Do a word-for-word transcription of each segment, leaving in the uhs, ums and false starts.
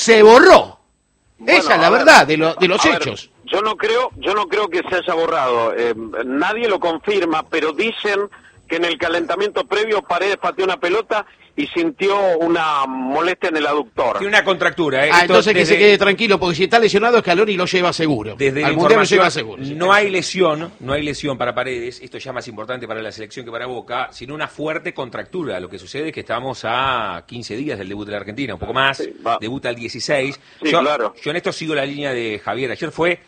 se borró. Bueno, Esa es la ver, verdad de, lo, de los a hechos. Ver, yo no creo, yo no creo que se haya borrado. Eh, nadie lo confirma, pero dicen que en el calentamiento previo Paredes pateó una pelota y sintió una molestia en el aductor. Tiene una contractura, ¿eh? Ah, Esto entonces que desde, se quede tranquilo, porque si está lesionado Scaloni lo lleva seguro. Desde Al la Mundial lo información, lleva seguro. Sí. no hay lesión, no hay lesión para Paredes, esto ya es más importante para la selección que para Boca, sino una fuerte contractura. Lo que sucede es que estamos a quince días del debut de la Argentina, un poco más, Sí, va. debuta el dieciséis. Sí, yo, claro. yo en esto sigo la línea de Javier, ayer fue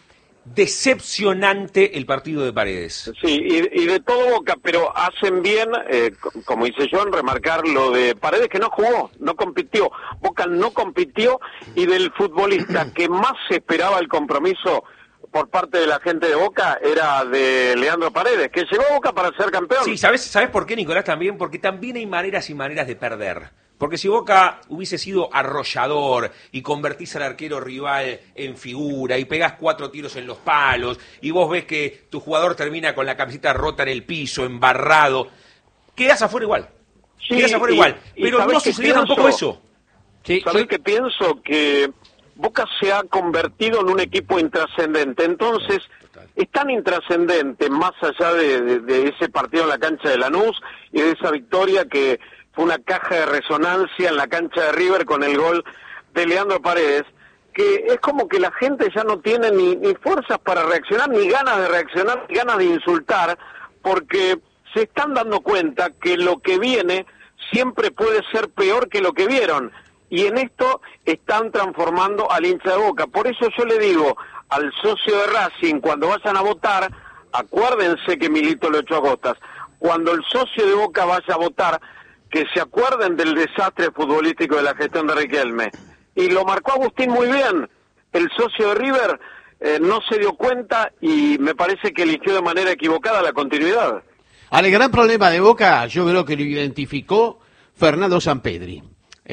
decepcionante el partido de Paredes. Sí, y, y de todo Boca, pero hacen bien, eh, como hice yo, en remarcar lo de Paredes, que no jugó, no compitió. Boca no compitió, y del futbolista que más se esperaba el compromiso por parte de la gente de Boca era de Leandro Paredes, que llegó a Boca para ser campeón. Sí, ¿sabes, ¿sabes por qué, Nicolás? También porque también hay maneras y maneras de perder. Porque si Boca hubiese sido arrollador y convertís al arquero rival en figura y pegás cuatro tiros en los palos y vos ves que tu jugador termina con la camiseta rota en el piso, embarrado, quedás afuera igual. Sí, quedás afuera y, igual. y Pero no sucedió tampoco eso. Sí, ¿Sabés sí. qué pienso? Que Boca se ha convertido en un equipo intrascendente. Entonces, es tan intrascendente, más allá de, de, de ese partido en la cancha de Lanús y de esa victoria que fue una caja de resonancia en la cancha de River con el gol de Leandro Paredes, que es como que la gente ya no tiene ni, ni fuerzas para reaccionar, ni ganas de reaccionar, ni ganas de insultar, porque se están dando cuenta que lo que viene siempre puede ser peor que lo que vieron, y en esto están transformando al hincha de Boca. Por eso yo le digo al socio de Racing, cuando vayan a votar, acuérdense que Milito lo echó a gotas. Cuando el socio de Boca vaya a votar, que se acuerden del desastre futbolístico de la gestión de Riquelme. Y lo marcó Agustín muy bien. El socio de River eh, no se dio cuenta y me parece que eligió de manera equivocada la continuidad. Al gran problema de Boca, yo creo que lo identificó Fernando Sampedri,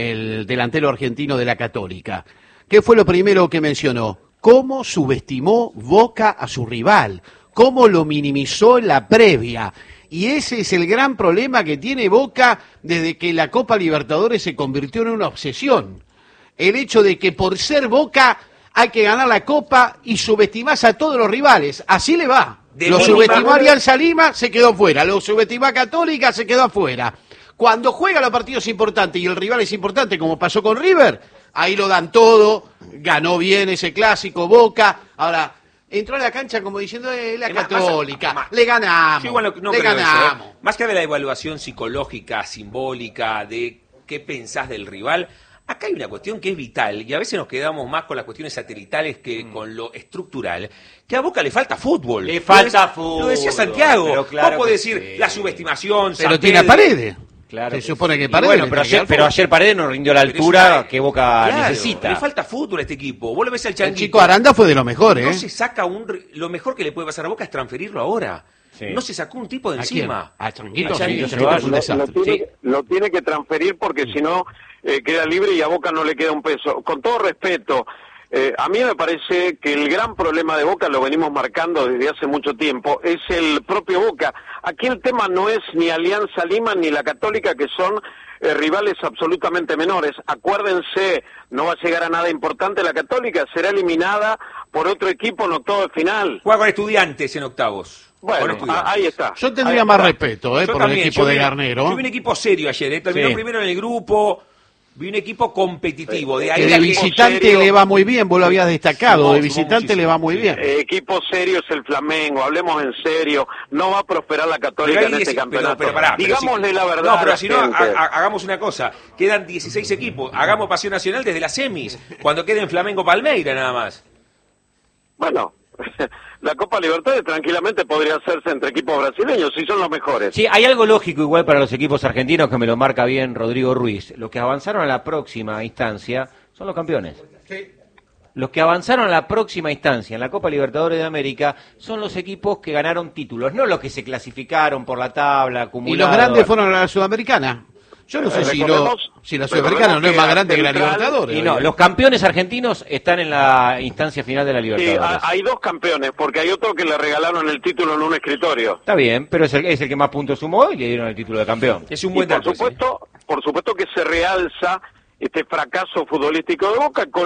el delantero argentino de la Católica. ¿Qué fue lo primero que mencionó? Cómo subestimó Boca a su rival, cómo lo minimizó en la previa. Y ese es el gran problema que tiene Boca desde que la Copa Libertadores se convirtió en una obsesión. El hecho de que por ser Boca hay que ganar la Copa y subestimás a todos los rivales. Así le va. De Lo mínima- subestimó a Alianza Lima, se quedó fuera. Lo subestimó a Católica, se quedó afuera. Cuando juega los partidos importantes y el rival es importante, como pasó con River, ahí lo dan todo. Ganó bien ese clásico Boca. Ahora, entró a la cancha como diciendo, eh, la Es más, Católica, más- le ganamos, Yo igual no- no le creo eso, ganamos. ¿eh? Más que de la evaluación psicológica, simbólica, de qué pensás del rival, acá hay una cuestión que es vital, y a veces nos quedamos más con las cuestiones satelitales que Mm. con lo estructural, que a Boca le falta fútbol. Le falta Lo de- fútbol, Lo decía Santiago, pero claro vos podés que decir sí. la subestimación, Pero San tiene a Pedro. Paredes. Claro Se que supone sí. que Y Paredes. bueno, le pero tiene que ayer, dar pero fútbol. ayer Paredes no rindió a la Pero eso altura está- que Boca Claro, necesita. Le falta fútbol a este equipo. Vos lo ves al El Changuito. chico Aranda fue de lo mejor, ¿eh? No se saca un... ri- Lo mejor que le puede pasar a Boca es transferirlo ahora. Sí. No se sacó un tipo de ¿A quién? encima. A Changuito, A sí, Changuito. Changuito es un Lo, desastre. lo tiene, Sí. lo tiene que transferir porque si no eh, queda libre y a Boca no le queda un peso. Con todo respeto, eh, a mí me parece que el gran problema de Boca, lo venimos marcando desde hace mucho tiempo, es el propio Boca. Aquí el tema no es ni Alianza Lima ni la Católica, que son eh, rivales absolutamente menores. Acuérdense, no va a llegar a nada importante la Católica, será eliminada por otro equipo en octavo de final. Juega con Estudiantes en octavos. Con Bueno, Estudiantes. a- ahí está. Yo tendría Ahí más está. respeto, ¿eh? Yo Por también, el equipo yo de vi- Garnero. Yo vi un equipo serio ayer, ¿eh? Terminó Sí. primero en el grupo, vi un equipo competitivo. De ahí Que la de que- visitante serio. le va muy bien, vos lo habías destacado. Sumó, De sumó visitante muchísimo, le va muy sí. bien. Eh, equipo serio es el Flamengo, hablemos en serio, no va a prosperar la Católica Pero en ahí este dieci- campeonato. pero- pero pará, pero Digámosle si- la verdad. No, pero a la si no, gente. ha- ha- hagamos una cosa. Quedan dieciséis equipos. Hagamos Pasión Nacional desde las semis. Cuando queden Flamengo Palmeira nada más. Bueno, la Copa Libertadores tranquilamente podría hacerse entre equipos brasileños, si son los mejores. Sí, hay algo lógico igual para los equipos argentinos que me lo marca bien Rodrigo Ruiz. Los que avanzaron a la próxima instancia son los campeones. Los que avanzaron a la próxima instancia en la Copa Libertadores de América son los equipos que ganaron títulos, no los que se clasificaron por la tabla, Y acumulados. los grandes fueron a la Sudamericana. Yo no sé Eh, si, lo, recordemos- si la Sudamericana no es recordemos más que grande que la Central- Libertadores. Y no, los campeones argentinos están en la instancia final de la Sí, Libertadores. ha- hay dos campeones, porque hay otro que le regalaron el título en un escritorio. Está bien, pero es el, es el que más puntos sumó y le dieron el título de campeón. Es un Y buen por dato ese. supuesto, por supuesto que se realza este fracaso futbolístico de Boca con